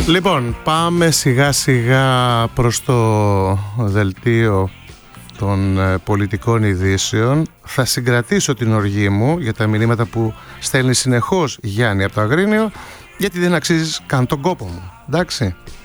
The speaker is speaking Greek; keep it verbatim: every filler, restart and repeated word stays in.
Λοιπόν, πάμε σιγά σιγά προς το δελτίο των ε, πολιτικών ειδήσεων. Θα συγκρατήσω την οργή μου για τα μηνύματα που στέλνει συνεχώς Γιάννη από το Αγρίνιο, γιατί δεν αξίζεις καν τον κόπο μου. Εντάξει.